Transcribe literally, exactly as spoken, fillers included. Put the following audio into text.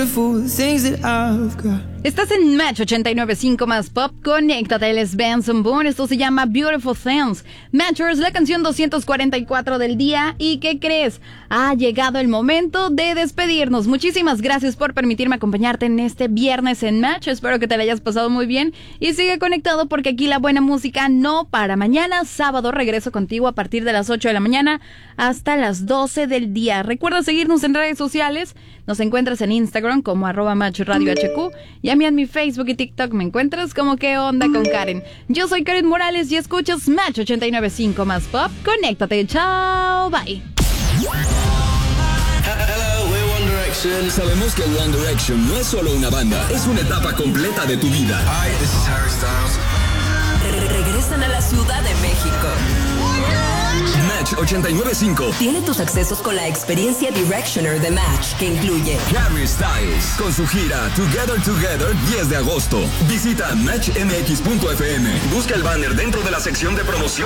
Estás en Match ochenta y nueve punto cinco más pop. Conéctate, él es Benson Boone. Esto se llama Beautiful Things. Matchers, la canción doscientos cuarenta y cuatro del día. ¿Y qué crees? Ha llegado el momento de despedirnos. Muchísimas gracias por permitirme acompañarte en este viernes en Match. Espero que te la hayas pasado muy bien. Y sigue conectado porque aquí la buena música no para. Mañana, sábado, regreso contigo a partir de las ocho de la mañana hasta las doce del día. Recuerda seguirnos en redes sociales. Nos encuentras en Instagram como arroba Match Radio H Q. Y a mí en mi Facebook y TikTok me encuentras como ¿Qué onda con Karen? Yo soy Karen Morales y escuchas Match ochenta y nueve punto cinco más pop. Conéctate. Chao. Bye. Hello, we're One Direction. Sabemos que One Direction no es solo una banda, es una etapa completa de tu vida. Hi, this is Harry Styles. Re- regresan a la Ciudad de México. Match ochenta y nueve punto cinco tiene tus accesos con la experiencia Directioner de Match, que incluye Harry Styles con su gira Together Together diez de agosto. Visita match m x punto f m. Busca el banner dentro de la sección de promoción.